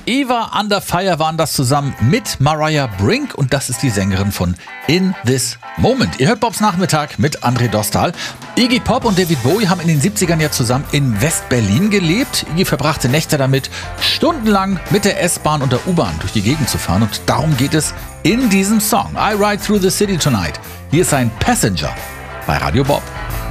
Eva Under Fire waren das zusammen mit Mariah Brink und das ist die Sängerin von In This Moment. Ihr hört Bobs Nachmittag mit André Dostal. Iggy Pop und David Bowie haben in den 70ern ja zusammen in West-Berlin gelebt. Iggy verbrachte Nächte damit, stundenlang mit der S-Bahn und der U-Bahn durch die Gegend zu fahren und darum geht es in diesem Song. I Ride Through the City Tonight. Hier ist ein Passenger bei Radio Bob.